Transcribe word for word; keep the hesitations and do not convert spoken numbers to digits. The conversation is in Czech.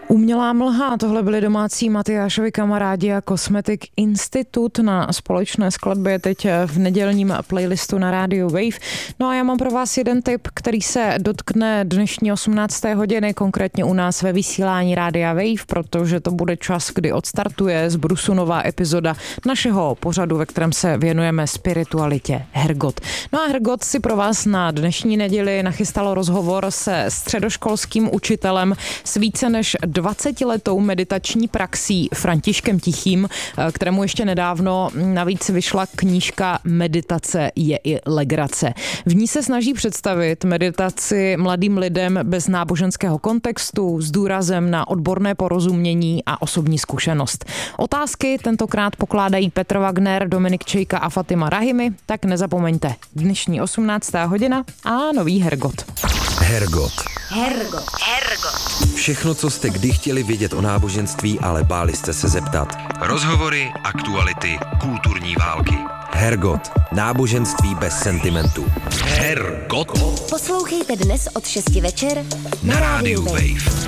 Umělá mlha, tohle byli domácí Matyášovi kamarádi a Cosmetic Institute na společné skladbě teď v nedělním playlistu na rádiu Wave. No a já mám pro vás jeden tip, který se dotkne dnešní osmnácté hodiny, konkrétně u nás ve vysílání rádia Wave, protože to bude čas, kdy odstartuje z brusu nová epizoda našeho pořadu, ve kterém se věnujeme spiritualitě Hergot. No a Hergot si pro vás na dnešní neděli nachystalo rozhovor se středoškolským učitelem s více než dvacetiletou meditační praxí Františkem Tichým, kterému ještě nedávno navíc vyšla knížka Meditace je i legrace. V ní se snaží představit meditaci mladým lidem bez náboženského kontextu s důrazem na odborné porozumění a osobní zkušenost. Otázky tentokrát pokládají Petr Wagner, Dominik Čejka a Fatima Rahimi, tak nezapomeňte. Dnešní osmnáctá hodina a nový Hergot. Hergot. Hergot. Hergot. Všechno, co jste kdy chtěli vědět o náboženství, ale báli jste se zeptat. Rozhovory, aktuality, kulturní války. Hergot. Náboženství bez sentimentů. Hergot. Poslouchejte dnes od šesti večer na rádiu Wave.